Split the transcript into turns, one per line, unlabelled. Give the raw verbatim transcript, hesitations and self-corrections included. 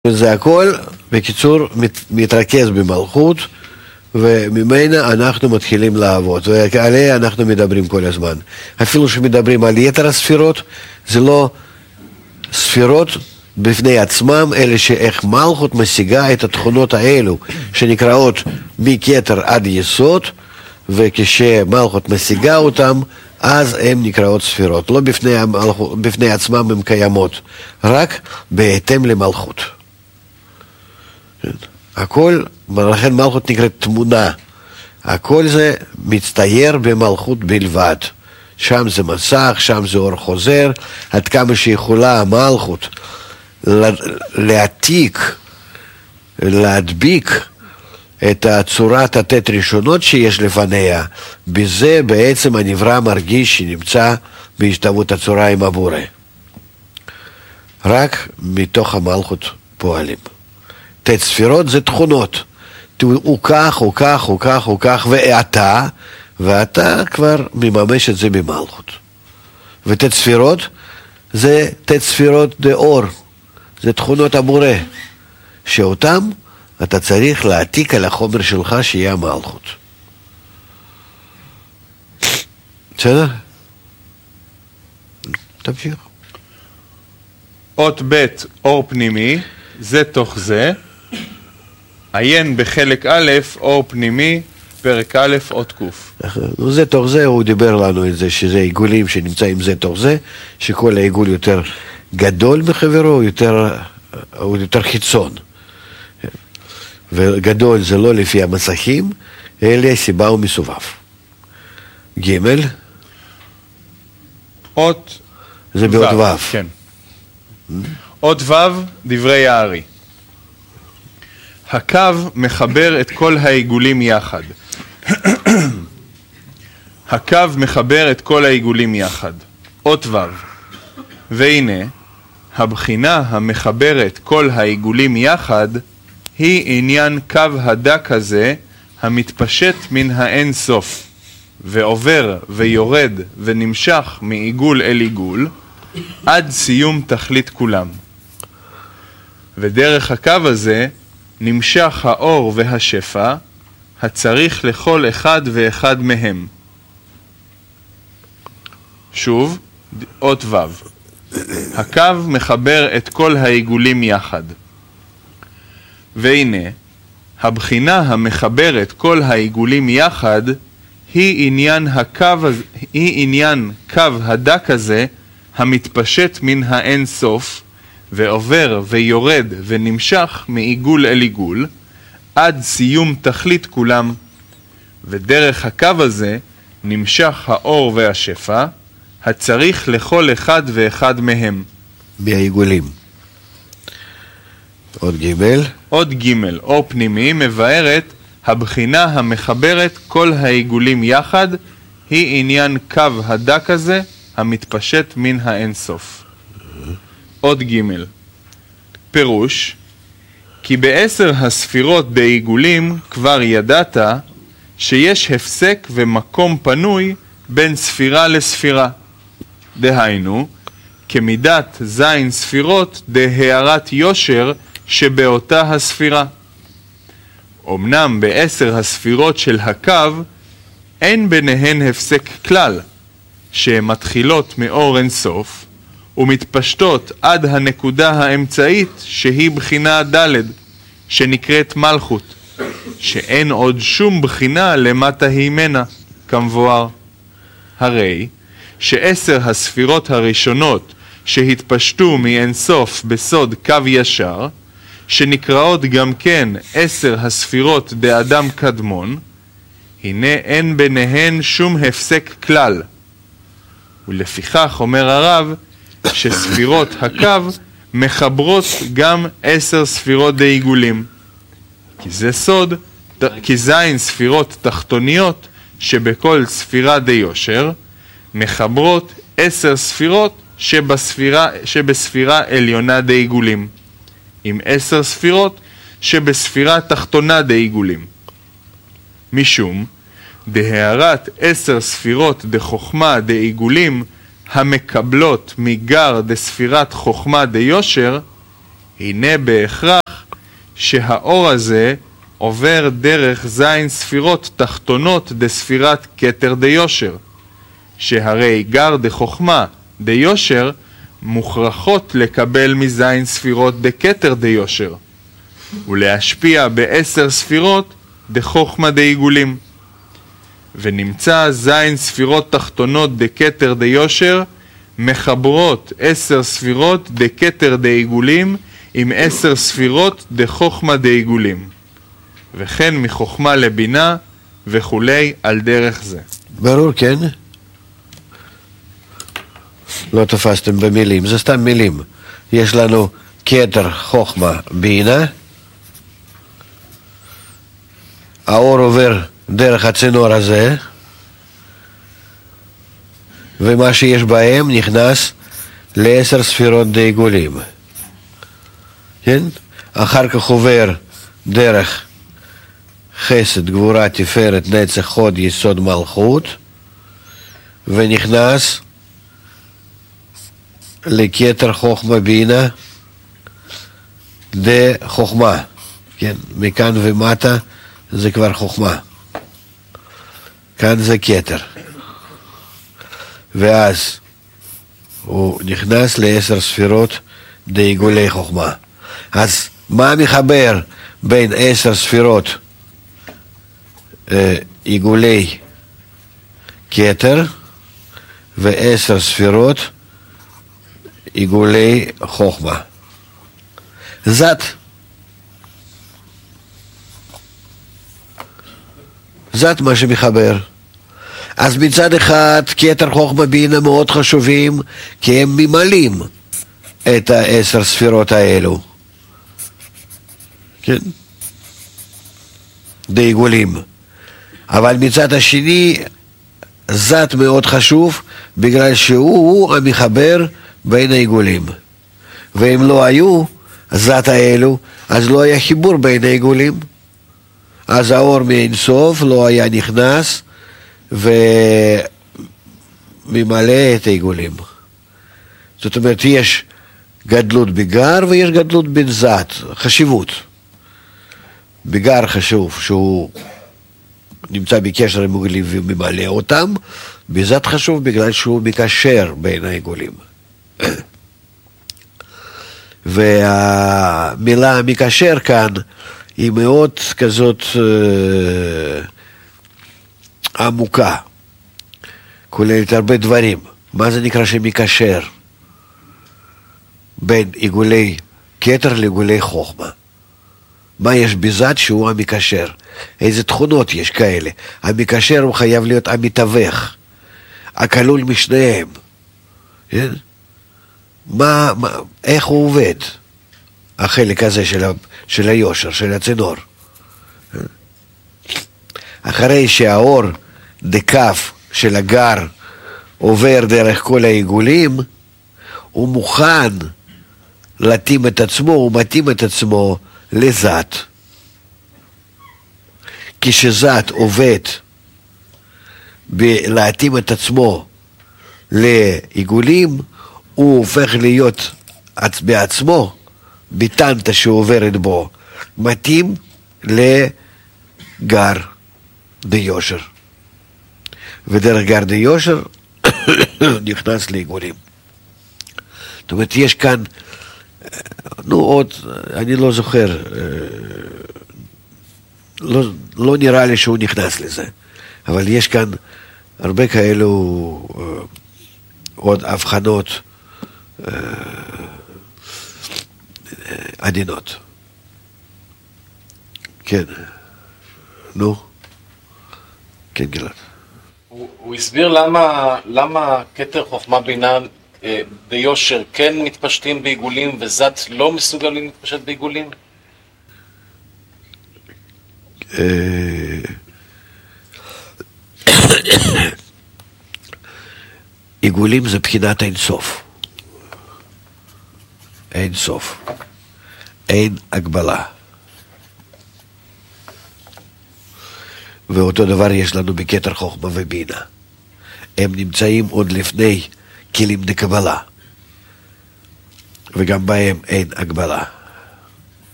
זה הכל, בקיצור, מת, מתרכז במלכות, וממנה אנחנו מתחילים לעבוד, ועליה אנחנו מדברים כל הזמן. אפילו שמדברים על יתר הספירות, זה לא ספירות בפני עצמם, אלא שאיך מלכות משיגה את התכונות האלו, שנקראות מכתר עד יסוד, וכשמלכות משיגה אותם, אז הן נקראות ספירות. לא בפני, המלכות, בפני עצמם הן קיימות, רק בהתאם למלכות. הכל, לכן מלכות נקראת תמונה. הכל זה מצטייר במלכות בלבד. שם זה מסך, שם זה אור חוזר, עד כמה שיכולה המלכות להעתיק, להדביק את הצורת התת ראשונות שיש לפניה. בזה בעצם הנברא מרגיש שנמצא בהשתוות הצורה עם הבורא. רק מתוך המלכות פועלים. תת ספירות זה תכונות. הוא כך, הוא כך, הוא כך, הוא כך, ואתה, ואתה כבר מממש את זה במלכות. ותת ספירות זה תת ספירות דאור. זה תכונות הבורא. שאותם אתה צריך להעתיק על החומר שלך שיהיה המלכות. בסדר? תמשיך.
אות ב' אור פנימי, זה תוך זה. עיין בחלק א', אור פנימי, פרק א', אות ק'.
זה תוך זה, הוא דיבר לנו את זה, שזה עיגולים שנמצאים זה תוך זה, שכל העיגול יותר גדול מחברו, הוא יותר, הוא יותר חיצון. וגדול זה לא לפי המסכים, אלא סיבה הוא מסובב. ג'
אות
זה באות ו'.
כן. אות ו' דברי הארי. הקו מחבר את כל העיגולים יחד. הקו מחבר את כל העיגולים יחד. אות ו'. והנה, הבחינה המחברת כל העיגולים יחד היא עניין קו הדק הזה המתפשט מן האין סוף ועובר ויורד ונמשך מעיגול אל עיגול עד סיום תכלית כולם. ודרך הקו הזה נמשך האור והשפע הצריך לכל אחד ואחד מהם. שוב, אות ו'. הקו מחבר את כל העיגולים יחד. והנה, הבחינה המחברת כל העיגולים יחד היא עניין הקו, היא עניין קו הדק הזה המתפשט מן האין סוף ועובר ויורד ונמשך מעיגול אל עיגול עד סיום תכלית כולם. ודרך הקו הזה נמשך האור והשפע הצריך לכל אחד ואחד מהם.
מהעיגולים. עוד ג'
עוד ג' אור פנימי מבארת הבחינה המחברת כל העיגולים יחד היא עניין קו הדק הזה המתפשט מן האין סוף. עוד ג' פירוש כי בעשר הספירות בעיגולים כבר ידעת שיש הפסק ומקום פנוי בין ספירה לספירה. דהיינו, כמידת זין ספירות דהארת יושר שבאותה הספירה. אמנם בעשר הספירות של הקו אין ביניהן הפסק כלל, שהן מתחילות מאור אין סוף ומתפשטות עד הנקודה האמצעית שהיא בחינה ד' שנקראת מלכות, שאין עוד שום בחינה למטה הימנה, כמבואר. הרי שעשר הספירות הראשונות שהתפשטו מאין סוף בסוד קו ישר, שנקראות גם כן עשר הספירות דאדם קדמון, הנה אין ביניהן שום הפסק כלל. ולפיכך אומר הרב שספירות הקו מחברות גם עשר ספירות דעיגולים. כי זה סוד, כי זין ספירות תחתוניות שבכל ספירה דיושר, מחברות עשר ספירות שבספירה, שבספירה עליונה דעיגולים, עם עשר ספירות שבספירה תחתונה דעיגולים. משום דהארת עשר ספירות דחוכמה דעיגולים המקבלות מגר דספירת חוכמה דיושר, הנה בהכרח שהאור הזה עובר דרך זין ספירות תחתונות דספירת כתר דיושר, שהרי גר דחוכמה דיושר מוכרחות לקבל מזין ספירות דכתר דיושר, ולהשפיע בעשר ספירות דחוכמה דעיגולים. ונמצא זין ספירות תחתונות דכתר דיושר מחברות עשר ספירות דכתר דעיגולים עם עשר ספירות דחוכמה דעיגולים, וכן מחוכמה לבינה וכולי על דרך זה.
ברור, כן? לא תפסתם במילים, זה סתם מילים. יש לנו כתר, חוכמה, בינה. האור עובר דרך הצינור הזה, ומה שיש בהם נכנס לעשר ספירות דעיגולים. כן? אחר כך עובר דרך חסד, גבורה, תפארת, נצח, חוד, יסוד, מלכות, ונכנס לכתר חוכמה בינה דחוכמה. כן? מכאן ומטה זה כבר חוכמה. כאן זה כתר. ואז הוא נכנס לעשר ספירות דעיגולי חוכמה. אז מה מחבר בין עשר ספירות אה, עיגולי כתר ועשר ספירות עיגולי חוכמה? זאת. זאת מה שמחבר. אז מצד אחד כתר חוכמה בינה מאוד חשובים, כי הם ממלאים את העשר ספירות האלו. כן? דעיגולים. אבל מצד השני זאת מאוד חשוב, בגלל שהוא המחבר בין העיגולים. ואם לא היו זאת האלו, אז לא היה חיבור בין העיגולים. אז האור מאינסוף לא היה נכנס וממלא את העיגולים. זאת אומרת, יש גדלות בגר ויש גדלות בזת, חשיבות. בגר חשוב שהוא נמצא בקשר עם עיגולים וממלא אותם, בזת חשוב בגלל שהוא מקשר בין העיגולים. והמילה מקשר כאן היא מאוד כזאת אה, עמוקה, כוללת הרבה דברים. מה זה נקרא שמקשר בין עיגולי כתר לעיגולי חוכמה? מה יש בזת שהוא המקשר? איזה תכונות יש כאלה? המקשר הוא חייב להיות המתווך, הכלול משניהם. כן? מה, מה, איך הוא עובד? החלק הזה של, ה, של היושר, של הצינור. אחרי שהאור דקף של הגר עובר דרך כל העיגולים, הוא מוכן להתאים את עצמו, הוא מתאים את עצמו לזת. כשזת עובד להתאים את עצמו לעיגולים, הוא הופך להיות בעצמו ביטנטה שעוברת בו, מתאים לגר דיושר, ודרך גר דיושר נכנס לעיגולים. זאת אומרת, יש כאן, נו עוד, אני לא זוכר, לא, לא נראה לי שהוא נכנס לזה, אבל יש כאן הרבה כאלו עוד הבחנות עדינות. כן. נו. כן, גלעד.
הוא, הוא הסביר למה, למה כתר חוכמה בינה אה, ביושר כן מתפשטים בעיגולים וזת לא מסוגלים להתפשט בעיגולים?
עיגולים זה בחינת אין סוף. אין סוף. אין הגבלה. ואותו דבר יש לנו בכתר חוכמה ובינה. הם נמצאים עוד לפני כלים דקבלה. וגם בהם אין הגבלה.